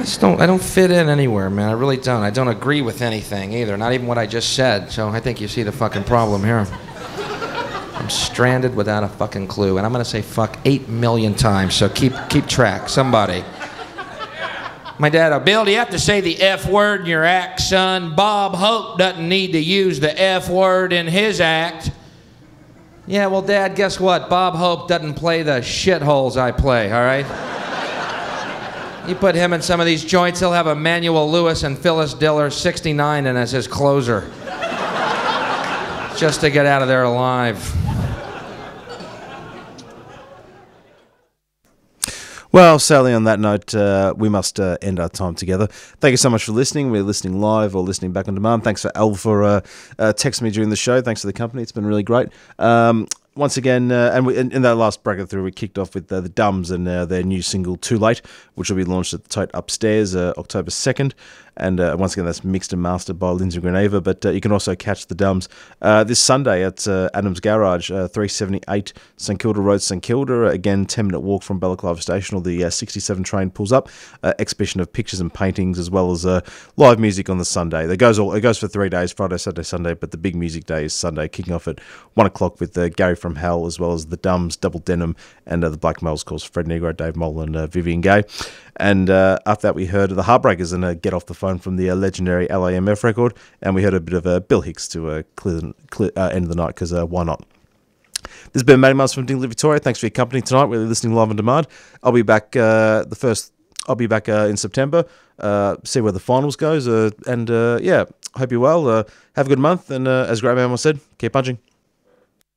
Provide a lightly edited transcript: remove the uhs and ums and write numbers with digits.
I don't fit in anywhere, man. I really don't. I don't agree with anything either, not even what I just said. So I think you see the fucking problem here. I'm stranded without a fucking clue, and I'm gonna say fuck 8 million times, so keep track, somebody. My dad, Bill, do you have to say the F word in your act, son? Bob Hope doesn't need to use the F word in his act. Yeah, well, Dad, guess what? Bob Hope doesn't play the shitholes I play, all right? You put him in some of these joints, he'll have Emmanuel Lewis and Phyllis Diller 69 in as his closer. Just to get out of there alive. Well, sadly, on that note, we must end our time together. Thank you so much for listening. We're listening live or listening back on demand. Thanks for Al for texting me during the show. Thanks for the company. It's been really great. Once again, in that last bracket through, we kicked off with the Dumbs and their new single, Too Late, which will be launched at the Tote Upstairs October 2nd. And once again, that's mixed and mastered by Lindsay Greneva. But you can also catch the Dumbs this Sunday at Adams Garage, 378 St Kilda Road, St Kilda. Again, 10-minute walk from Balaclava Station, or the 67 train pulls up. Exhibition of pictures and paintings, as well as live music on the Sunday. It goes for 3 days, Friday, Saturday, Sunday. But the big music day is Sunday, kicking off at 1 o'clock with Gary from Hell, as well as the Dumbs, Double Denim, and the Black Males, of course, Fred Negro, Dave Moll, and Vivian Gay. And after that, we heard the Heartbreakers and Get Off the Phone from the legendary LAMF record. And we heard a bit of Bill Hicks to clear end of the night, because why not? This has been Matty Mars from Dingley, Victoria. Thanks for your company tonight. We're listening live on demand. I'll be back I'll be back in September, see where the finals goes. And hope you're well. Have a good month. And as Great Man once said, keep punching.